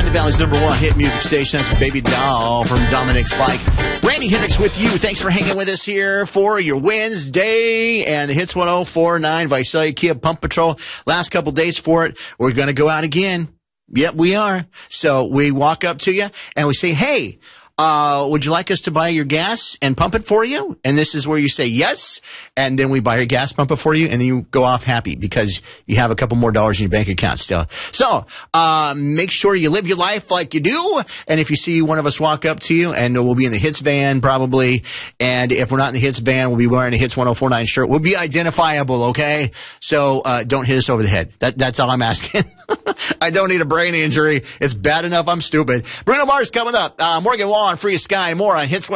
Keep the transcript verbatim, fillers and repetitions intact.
the Valley's number one hit music station. That's Baby Doll from Dominic Fike. Randy Hendricks with you. Thanks for hanging with us here for your Wednesday and the Hits one oh four point nine Visalia Kia Pump Patrol. Last couple days for it. We're going to go out again. Yep, we are. So we walk up to you and we say, hey, Uh, would you like us to buy your gas and pump it for you? And this is where you say yes, and then we buy your gas, pump it for you, and then you go off happy because you have a couple more dollars in your bank account still. So, uh, make sure you live your life like you do, and if you see one of us walk up to you, and we'll be in the Hits van probably, and if we're not in the Hits van, we'll be wearing a Hits one oh four point nine shirt. We'll be identifiable, okay? So, uh, don't hit us over the head. That, that's all I'm asking. I don't need a brain injury. It's bad enough I'm stupid. Bruno Mars coming up. Uh, Morgan Wallen, Free Sky, more on Hits